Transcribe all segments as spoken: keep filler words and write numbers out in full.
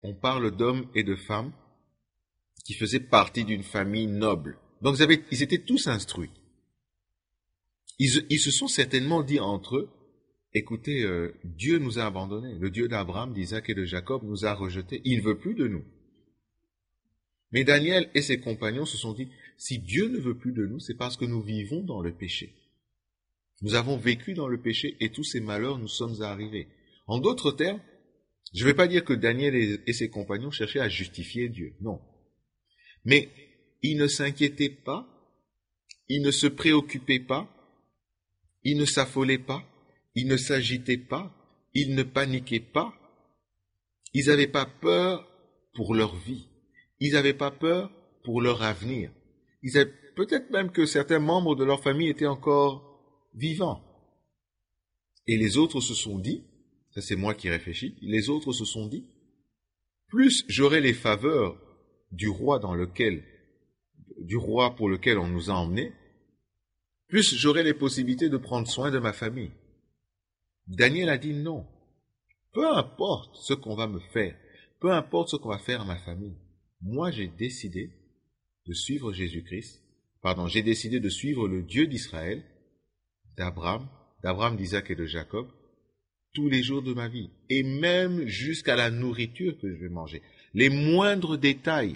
on parle d'hommes et de femmes qui faisaient partie d'une famille noble. Donc ils, avaient, ils étaient tous instruits. Ils, ils se sont certainement dit entre eux, écoutez, euh, Dieu nous a abandonnés. Le Dieu d'Abraham, d'Isaac et de Jacob nous a rejetés. Il ne veut plus de nous. Mais Daniel et ses compagnons se sont dit, si Dieu ne veut plus de nous, c'est parce que nous vivons dans le péché. Nous avons vécu dans le péché et tous ces malheurs nous sommes arrivés. En d'autres termes, je ne vais pas dire que Daniel et ses compagnons cherchaient à justifier Dieu, non. Mais ils ne s'inquiétaient pas, ils ne se préoccupaient pas, ils ne s'affolaient pas, ils ne s'agitaient pas, ils ne paniquaient pas. Ils n'avaient pas peur pour leur vie, ils n'avaient pas peur pour leur avenir. Ils avaient, peut-être même que certains membres de leur famille étaient encore vivants. Et les autres se sont dit, ça c'est moi qui réfléchis, les autres se sont dit, plus j'aurai les faveurs du roi dans lequel, du roi pour lequel on nous a emmenés, plus j'aurai les possibilités de prendre soin de ma famille. Daniel a dit non. Peu importe ce qu'on va me faire, peu importe ce qu'on va faire à ma famille, moi j'ai décidé de suivre Jésus-Christ, pardon, j'ai décidé de suivre le Dieu d'Israël, d'Abraham, d'Abraham, d'Isaac et de Jacob, tous les jours de ma vie, et même jusqu'à la nourriture que je vais manger, les moindres détails.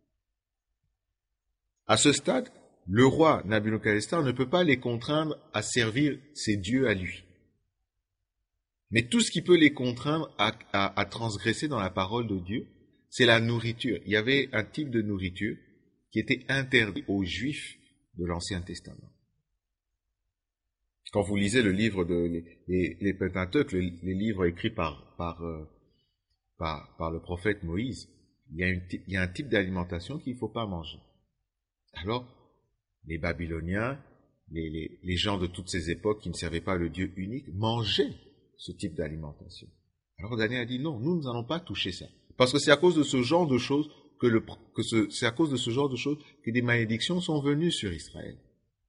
À ce stade, le roi Nabuchodonosor ne peut pas les contraindre à servir ses dieux à lui. Mais tout ce qui peut les contraindre à, à, à transgresser dans la parole de Dieu, c'est la nourriture. Il y avait un type de nourriture qui était interdit aux Juifs de l'Ancien Testament. Quand vous lisez le livre de les, les, les Pentateuques, les, les livres écrits par, par, euh, par, par le prophète Moïse, il y a, une, il y a un type d'alimentation qu'il ne faut pas manger. Alors, les Babyloniens, les, les, les gens de toutes ces époques qui ne servaient pas le Dieu unique, mangeaient ce type d'alimentation. Alors Daniel a dit non, nous n'allons pas toucher ça. Parce que c'est à cause de ce genre de choses que, le, que ce, c'est à cause de ce genre de choses que des malédictions sont venues sur Israël.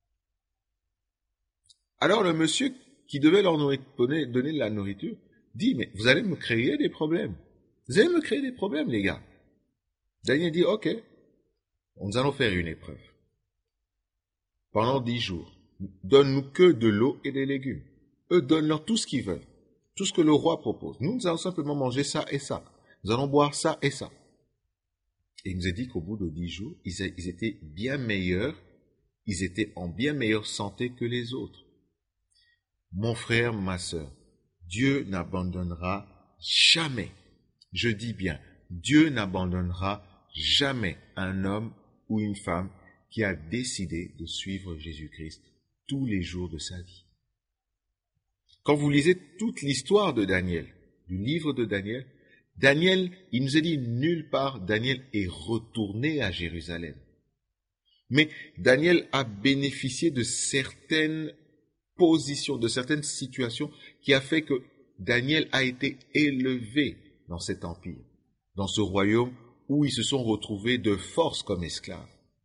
Alors le monsieur qui devait leur donner, donner de la nourriture dit, mais vous allez me créer des problèmes. Vous allez me créer des problèmes, les gars. Daniel dit, ok, nous allons faire une épreuve. Pendant dix jours, donne-nous que de l'eau et des légumes. Eux, donnent-leur tout ce qu'ils veulent, tout ce que le roi propose. Nous, nous allons simplement manger ça et ça. Nous allons boire ça et ça. Et il nous a dit qu'au bout de dix jours, ils, a, ils étaient bien meilleurs, ils étaient en bien meilleure santé que les autres. Mon frère, ma sœur, Dieu n'abandonnera jamais, je dis bien, Dieu n'abandonnera jamais un homme ou une femme qui a décidé de suivre Jésus-Christ tous les jours de sa vie. Quand vous lisez toute l'histoire de Daniel, du livre de Daniel, Daniel, il nous est dit nulle part, Daniel est retourné à Jérusalem. Mais Daniel a bénéficié de certaines positions, de certaines situations qui a fait que Daniel a été élevé dans cet empire, dans ce royaume où ils se sont retrouvés de force comme esclaves.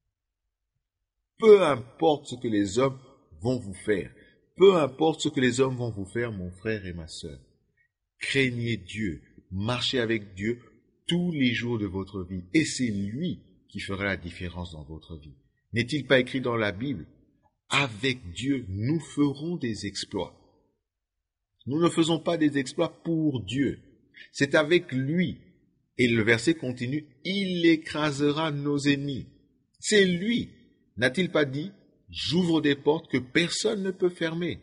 Peu importe ce que les hommes vont vous faire, peu importe ce que les hommes vont vous faire, mon frère et ma sœur, craignez Dieu, marchez avec Dieu tous les jours de votre vie, et c'est lui qui fera la différence dans votre vie. N'est-il pas écrit dans la Bible? Avec Dieu, nous ferons des exploits. Nous ne faisons pas des exploits pour Dieu. C'est avec lui. Et le verset continue, il écrasera nos ennemis. C'est lui. N'a-t-il pas dit, j'ouvre des portes que personne ne peut fermer?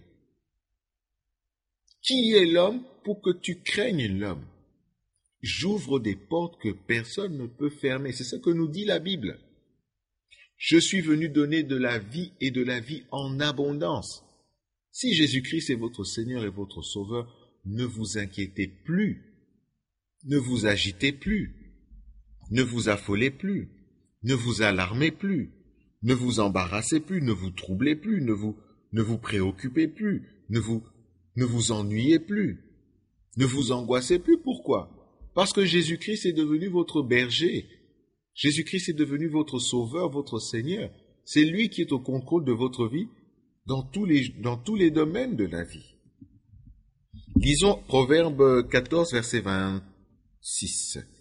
Qui est l'homme pour que tu craignes l'homme? J'ouvre des portes que personne ne peut fermer. C'est ce que nous dit la Bible. Je suis venu donner de la vie et de la vie en abondance. Si Jésus-Christ est votre Seigneur et votre Sauveur, ne vous inquiétez plus, ne vous agitez plus, ne vous affolez plus, ne vous alarmez plus, ne vous embarrassez plus, ne vous troublez plus, ne vous, ne vous préoccupez plus, ne vous, ne vous ennuyez plus, ne vous angoissez plus. Pourquoi? Parce que Jésus-Christ est devenu votre berger. Jésus-Christ est devenu votre sauveur, votre Seigneur. C'est lui qui est au contrôle de votre vie dans tous les, dans tous les domaines de la vie. Lisons Proverbe quatorze, verset vingt-six.